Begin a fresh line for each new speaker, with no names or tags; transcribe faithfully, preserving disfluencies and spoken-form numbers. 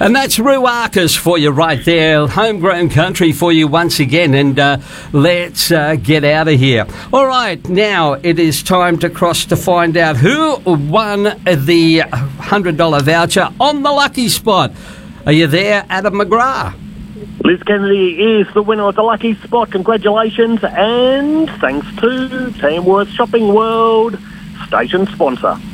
And that's Ruarcus for you right there. Homegrown country for you once again. And uh, let's uh, get out of here. All right, now it is time to cross to find out who won the one hundred dollars voucher on the lucky spot. Are you there, Adam McGrath?
Liz Kennedy is the winner of the lucky spot. Congratulations, and thanks to Tamworth Shopping World, station sponsor.